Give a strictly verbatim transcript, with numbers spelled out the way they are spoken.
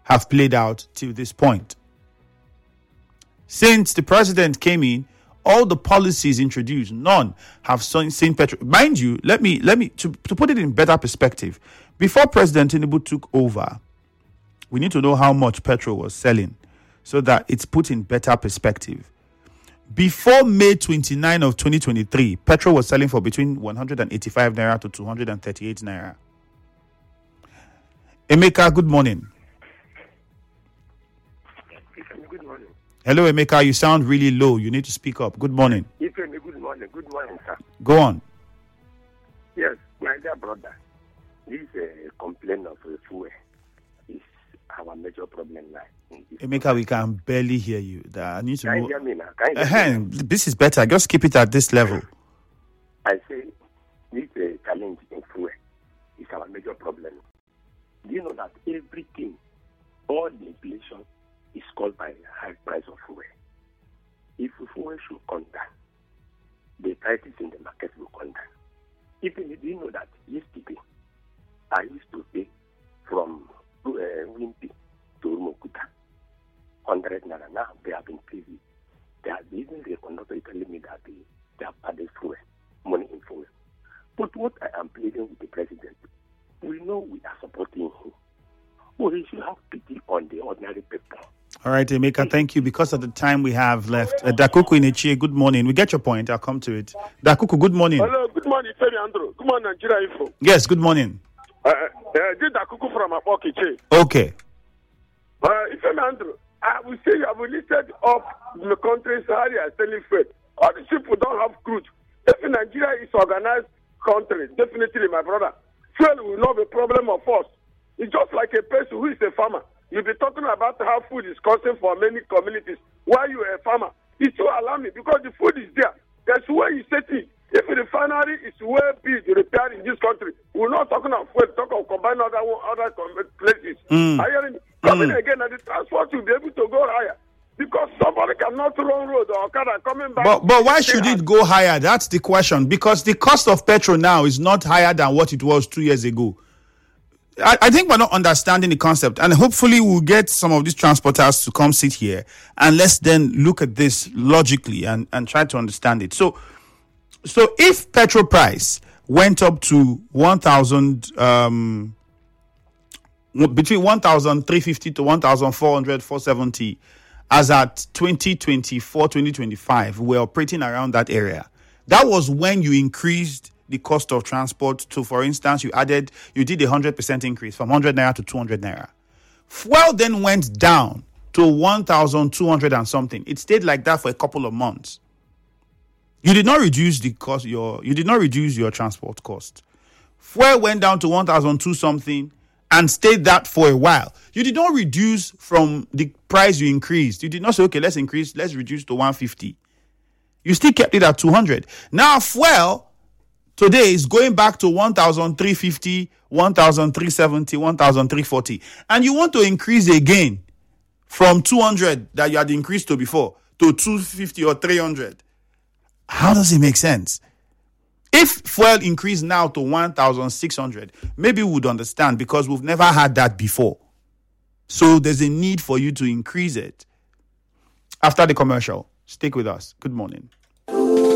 have played out till this point. Since the president came in, all the policies introduced, none have seen petrol. Mind you, let me let me to, to put it in better perspective. Before President Tinubu took over, we need to know how much petrol was selling so that it's put in better perspective. Before May twenty-ninth of twenty twenty-three, petrol was selling for between one hundred eighty-five naira to two hundred thirty-eight naira. Emeka, good morning. Good morning. Hello, Emeka. You sound really low. You need to speak up. Good morning. Ifemi, good morning. Good morning, sir. Go on. Yes, my dear brother. This uh, complaint of uh, fuel is our major problem now. Emeka, we can barely hear you. I need to Can know. you hear me now? Can you hear me? This is better. Just keep it at this level. I say this uh, challenge in fuel is our major problem. Do you know that everything, all the inflation is caused by the high price of fuel? If fuel should come down, the prices in the market will come down. Even if you know that yesterday, I used to pay from uh, Wimpy to Rumukuta, one hundred naira. Now they have increased it. They have even the conductor telling me that they, they have added fuel, money in fuel. But what I am pleading with the president, we know we are supporting him. But he should have pity on the ordinary people. All right, Emeka, thank you. Because of the time we have left, uh, Dakuku Inechie, good morning. We get your point. I'll come to it. Dakuku, good morning. Hello, good morning, Ferry Andrew. Good morning, Nigeria Info. Yes, good morning. Uh, uh, this is Dakuku from Apokiche. Okay. Uh, Ferry Andrew, I will say you have listed up the countries how they are selling food. All these people don't have crude. If Nigeria is organized country, definitely, my brother, fuel will not be a problem of us. It's just like a person who is a farmer. You'll be talking about how food is costing for many communities while you are a farmer. It's so alarming because the food is there. That's where you set it. If the refinery is well built, repaired in this country, we're not talking of food, talk of combine other other places. Mm. Are you hearing me? Coming Mm. again, and the transport will be able to go higher. Because somebody cannot run road or car coming back. But but why should it go higher? That's the question. Because the cost of petrol now is not higher than what it was two years ago. I, I think we're not understanding the concept, and hopefully we'll get some of these transporters to come sit here and let's then look at this logically and, and try to understand it. So, so if petrol price went up to one thousand, um, between one thousand three fifty to one thousand four hundred, four seventy, as at twenty twenty-four, twenty twenty-five, we're operating around that area. That was when you increased the cost of transport to, for instance, you added, you did a one hundred percent increase from one hundred naira to two hundred naira. Fuel then went down to one thousand two hundred and something. It stayed like that for a couple of months. You did not reduce the cost, your, you did not reduce your transport cost. Fuel went down to one thousand two something and stayed that for a while. You did not reduce from the price you increased. You did not say, okay, let's increase, let's reduce to one fifty. You still kept it at two hundred. Now, fuel today is going back to one thousand three fifty, one thousand three seventy, one thousand three forty. And you want to increase again from two hundred that you had increased to before to two fifty or three hundred. How does it make sense? If fuel increased now to one thousand six hundred, maybe we would understand because we've never had that before. So there's a need for you to increase it. After the commercial, stick with us. Good morning.